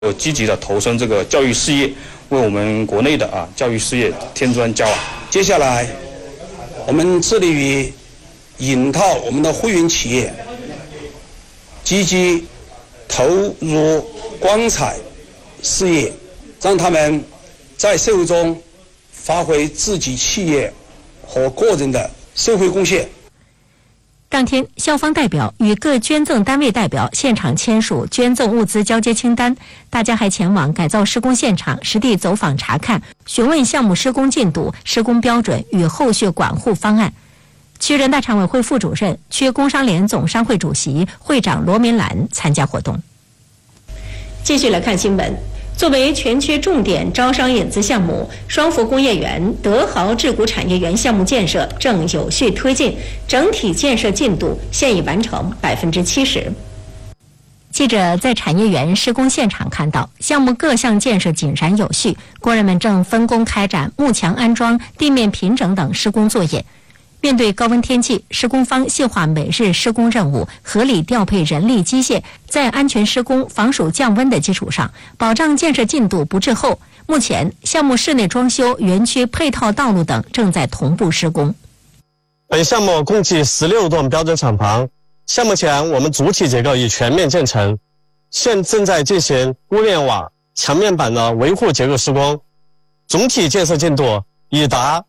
积极的投身这个教育事业，为我们国内的教育事业添砖加瓦。 接下来，我们致力于引导我们的会员企业积极投入光彩事业，让他们在社会中发挥自己企业和个人的社会贡献。 当天，校方代表与各捐赠单位代表现场签署捐赠物资交接清单，大家还前往改造施工现场实地走访查看，询问项目施工进度、施工标准与后续管护方案。区人大常委会副主任、区工商联总商会主席、会长罗明兰参加活动。继续来看新闻。作为全区重点招商引资项目，双福工业园、德豪制股产业园项目建设正有序推进，整体建设进度现已完成70%。记者在产业园施工现场看到，项目各项建设井然有序，工人们正分工开展幕墙安装、地面平整等施工作业。面对高温天气，施工方细化每日施工任务，合理调配人力机械，在安全施工、防暑降温的基础上，保障建设进度不滞后。目前，项目室内装修、园区配套道路等正在同步施工。 本项目共计16栋标准厂房，项目前我们主体结构已全面建成，现正在进行屋面瓦、墙面板的维护结构施工，总体建设进度已达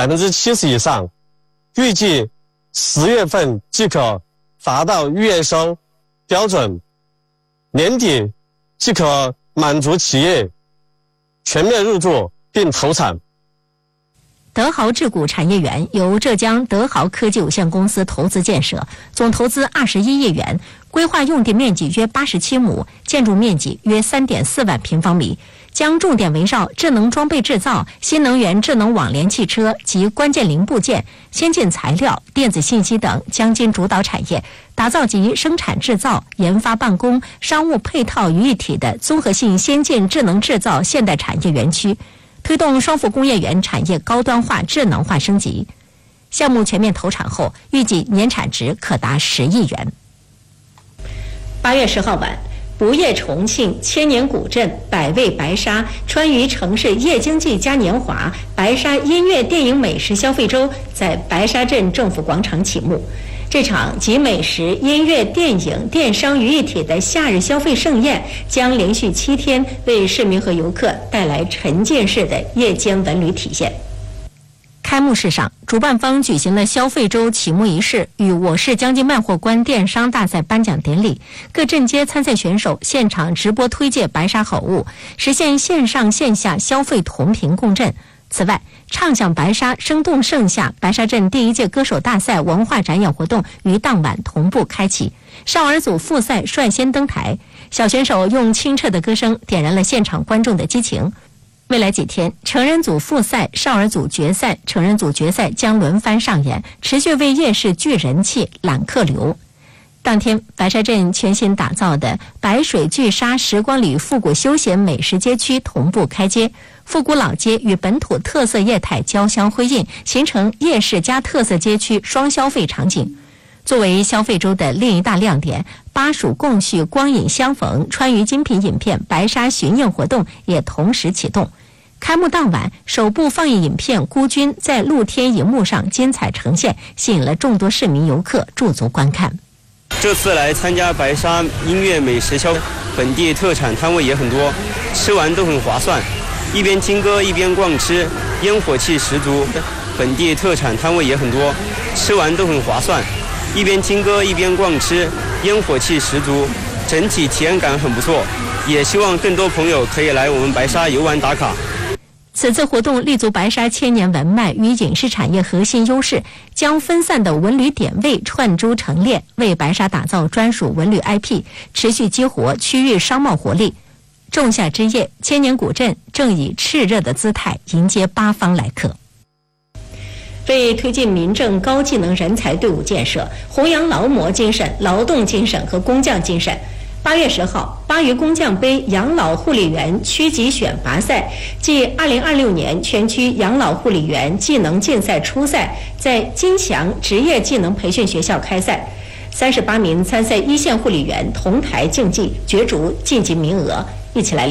70%以上。预计10月份即可达到预验收标准，年底即可满足企业全面入驻并投产。 德豪制股产业园由浙江德豪科技有限公司投资建设，总投资21亿元，规划用地面积约87亩，建筑面积约3.4万平方米，将重点围绕智能装备制造、新能源智能网联汽车及关键零部件、先进材料、电子信息等将金主导产业，打造集生产制造、研发办公、商务配套于一体的综合性先进智能制造现代产业园区，推动双福工业园产业高端化、智能化升级。项目全面投产后，预计年产值可达10亿元。8月10号晚，不夜重庆千年古镇百味白沙川渝城市夜经济嘉年华白沙音乐电影美食消费周在白沙镇政府广场启幕。这场集美食、音乐、电影、电商于一体的夏日消费盛宴，将连续7天为市民和游客带来沉浸式的夜间文旅体验。开幕式上，主办方举行了消费周启幕仪式与我市江津卖货官电商大赛颁奖典礼，各镇街参赛选手现场直播推介白沙好物，实现线上线下消费同频共振。此外，畅享白沙，生动盛夏白沙镇第1届歌手大赛文化展演活动于当晚同步开启，少儿组复赛率先登台，小选手用清澈的歌声点燃了现场观众的激情。未来几天，成人组复赛、少儿组决赛、成人组决赛将轮番上演，持续为夜市聚人气、揽客流。当天，白沙镇全新打造的白水聚沙时光里复古休闲美食街区同步开街，复古老街与本土特色业态交相辉映，形成夜市加特色街区双消费场景。作为消费周的另一大亮点，巴蜀共叙光影相逢川渝精品影片白沙巡映活动也同时启动。开幕当晚，首部放映影片《孤军》在露天荧幕上精彩呈现，吸引了众多市民游客驻足观看。 这次来参加白沙音乐美食消费，本地特产摊位也很多，吃完都很划算，一边听歌一边逛吃，烟火气十足。本地特产摊位也很多，吃完都很划算，一边听歌一边逛吃，烟火气十足，整体体验感很不错。也希望更多朋友可以来我们白沙游玩打卡。 此次活动立足白沙千年文脉与影视产业核心优势，将分散的文旅点位串珠成列，为白沙打造专属文旅 IP， 持续激活区域商贸活力。仲夏之夜，千年古镇正以炽热的姿态迎接八方来客。为推进民政高技能人才队伍建设，弘扬劳模精神、劳动精神和工匠精神，8月10号，巴渝工匠杯养老护理员区级选拔赛暨2026年全区养老护理员技能竞赛初赛在金祥职业技能培训学校开赛，38名参赛一线护理员同台竞技，角逐晋级名额。 一起来